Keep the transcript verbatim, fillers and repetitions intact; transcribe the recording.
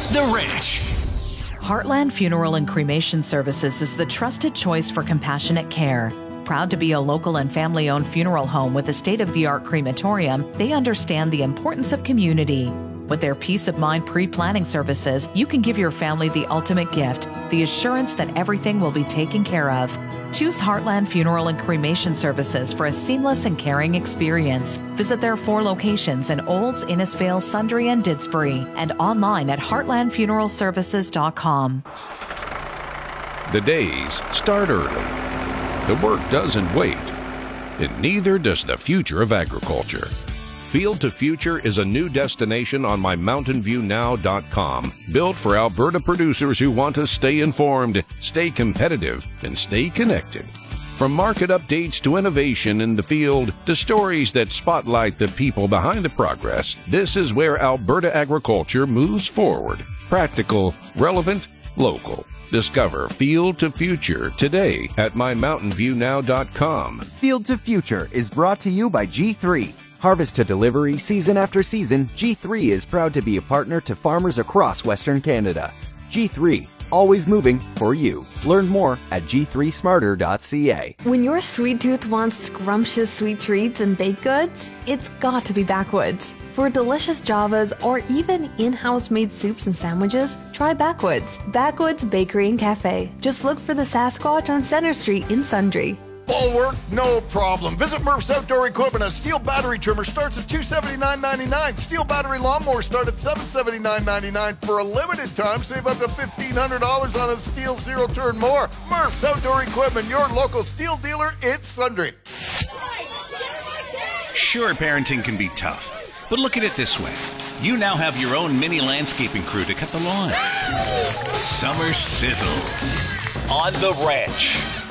The Ranch. Heartland Funeral and Cremation Services is the trusted choice for compassionate care. Proud to be a local and family-owned funeral home with a state-of-the-art crematorium, they understand the importance of community. With their peace of mind pre-planning services, you can give your family the ultimate gift, the assurance that everything will be taken care of. Choose Heartland Funeral and Cremation Services for a seamless and caring experience. Visit their four locations in Olds, Innisfail, Sundre, and Didsbury, and online at heartland funeral services dot com. The days start early. The work doesn't wait, and neither does the future of agriculture. Field to Future is a new destination on my mountain view now dot com, built for Alberta producers who want to stay informed, stay competitive, and stay connected. From market updates to innovation in the field to stories that spotlight the people behind the progress, this is where Alberta agriculture moves forward. Practical, relevant, local. Discover Field to Future today at my mountain view now dot com. Field to Future is brought to you by G three. Harvest to delivery, season after season, G three is proud to be a partner to farmers across Western Canada. G three, always moving for you. Learn more at g three smarter dot c a. When your sweet tooth wants scrumptious sweet treats and baked goods, it's got to be Backwoods. For delicious Javas or even in-house made soups and sandwiches, try Backwoods. Backwoods Bakery and Cafe. Just look for the Sasquatch on Center Street in Sundre. Ball work? No problem. Visit Murph's Outdoor Equipment. A steel battery trimmer starts at two hundred seventy-nine dollars and ninety-nine cents. Steel battery lawnmower start at seven hundred seventy-nine dollars and ninety-nine cents. For a limited time, save up to fifteen hundred dollars on a steel zero-turn mower. Murph's Outdoor Equipment, your local steel dealer in Sundre. Sure, parenting can be tough, but look at it this way. You now have your own mini landscaping crew to cut the lawn. Summer sizzles on The Ranch.